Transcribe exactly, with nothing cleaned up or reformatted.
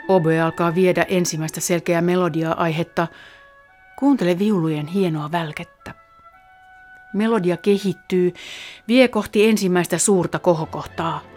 Oboe alkaa viedä ensimmäistä selkeää melodia-aihetta. Kuuntele viulujen hienoa välkettä. Melodia kehittyy, vie kohti ensimmäistä suurta kohokohtaa.